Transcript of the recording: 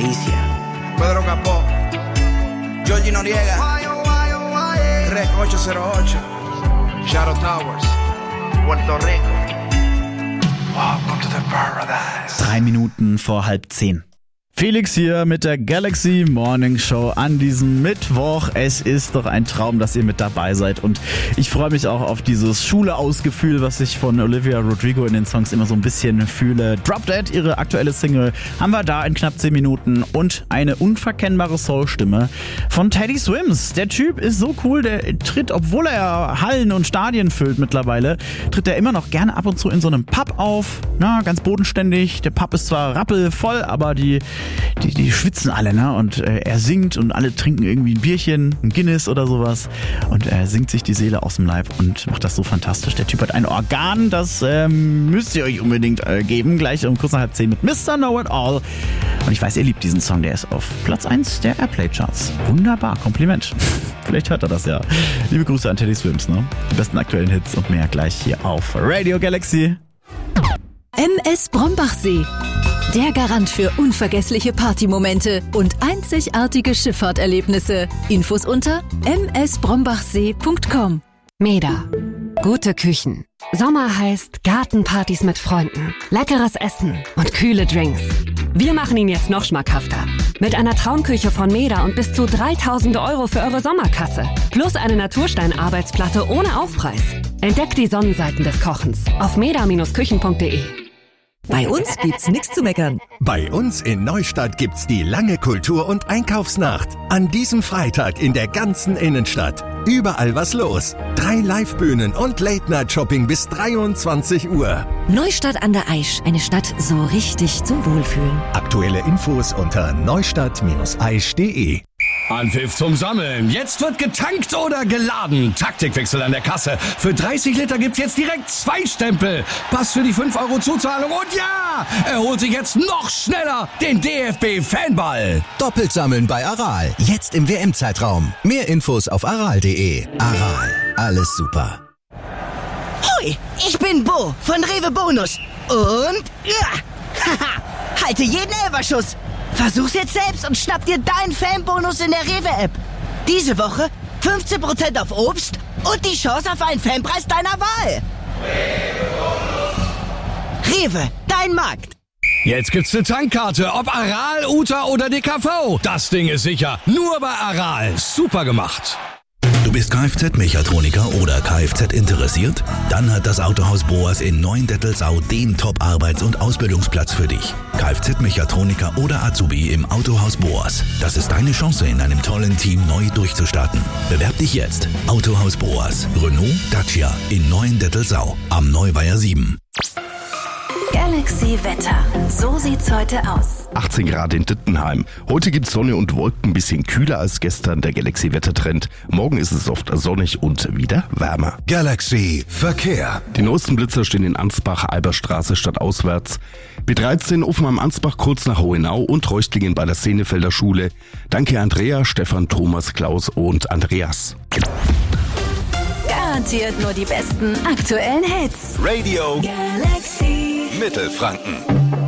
Alicia, Pedro Capó, Georgie Noriega, Rec 808, Shadow Towers, Puerto Rico. Welcome to the paradise. 3 Minuten vor 9:30. Felix hier mit der Galaxy Morning Show an diesem Mittwoch. Es ist doch ein Traum, dass ihr mit dabei seid und ich freue mich auch auf dieses Schule-Aus-Gefühl, was ich von Olivia Rodrigo in den Songs immer so ein bisschen fühle. Drop Dead, ihre aktuelle Single, haben wir da in knapp 10 Minuten und eine unverkennbare Soul-Stimme von Teddy Swims. Der Typ ist so cool, der tritt, obwohl er Hallen und Stadien füllt mittlerweile, tritt er immer noch gerne ab und zu in so einem Pub auf. Na, ganz bodenständig. Der Pub ist zwar rappelvoll, aber die schwitzen alle, ne? Und er singt und alle trinken irgendwie ein Bierchen, ein Guinness oder sowas. Und er singt sich die Seele aus dem Leib und macht das so fantastisch. Der Typ hat ein Organ, das müsst ihr euch unbedingt geben. Gleich um kurz nach 9:30 mit Mr. Know It All. Und ich weiß, ihr liebt diesen Song, der ist auf Platz 1 der Airplay-Charts. Wunderbar, Kompliment. Vielleicht hört er das ja. Liebe Grüße an Teddy Swims, ne? Die besten aktuellen Hits und mehr gleich hier auf Radio Galaxy. MS Brombachsee. Der Garant für unvergessliche Partymomente und einzigartige Schifffahrterlebnisse. Infos unter msbrombachsee.com. Meda. Gute Küchen. Sommer heißt Gartenpartys mit Freunden, leckeres Essen und kühle Drinks. Wir machen ihn jetzt noch schmackhafter. Mit einer Traumküche von Meda und bis zu 3.000 € für eure Sommerkasse. Plus eine Natursteinarbeitsplatte ohne Aufpreis. Entdeckt die Sonnenseiten des Kochens auf meda-küchen.de. Bei uns gibt's nichts zu meckern. Bei uns in Neustadt gibt's die lange Kultur- und Einkaufsnacht. An diesem Freitag in der ganzen Innenstadt. Überall was los. 3 Livebühnen und Late-Night-Shopping bis 23 Uhr. Neustadt an der Aisch, eine Stadt so richtig zum Wohlfühlen. Aktuelle Infos unter neustadt-aisch.de. Anpfiff zum Sammeln. Jetzt wird getankt oder geladen. Taktikwechsel an der Kasse. Für 30 Liter gibt's jetzt direkt 2 Stempel. Pass für die 5 € Zuzahlung. Und ja, er holt sich jetzt noch schneller den DFB-Fanball. Doppelt sammeln bei Aral. Jetzt im WM-Zeitraum. Mehr Infos auf aral.de. Aral. Alles super. Hoi, ich bin Bo von Rewe Bonus. Und haha, halte jeden Elferschuss. Versuch's jetzt selbst und schnapp dir deinen Fanbonus in der Rewe-App. Diese Woche 15% auf Obst und die Chance auf einen Fanpreis deiner Wahl. Rewe, dein Markt. Jetzt gibt's eine Tankkarte, ob Aral, Uta oder DKV. Das Ding ist sicher. Nur bei Aral. Super gemacht. Du bist Kfz-Mechatroniker oder Kfz interessiert? Dann hat das Autohaus Boas in Neuendettelsau den Top-Arbeits- und Ausbildungsplatz für dich. Kfz-Mechatroniker oder Azubi im Autohaus Boas. Das ist deine Chance, in einem tollen Team neu durchzustarten. Bewerb dich jetzt. Autohaus Boas. Renault, Dacia in Neuendettelsau am Neuweiher 7. Galaxy Wetter. So sieht's heute aus. 18 Grad in Dittenheim. Heute gibt's Sonne und Wolken, ein bisschen kühler als gestern. Der Galaxy Wettertrend. Morgen ist es oft sonnig und wieder wärmer. Galaxy Verkehr. Die neuesten Blitzer stehen in Ansbach, Alberstraße stadtauswärts. B13 Uffen am Ansbach kurz nach Hohenau und Reuchtlingen bei der Senefelder Schule. Danke Andrea, Stefan, Thomas, Klaus und Andreas. Garantiert nur die besten aktuellen Hits. Radio Galaxy Mittelfranken.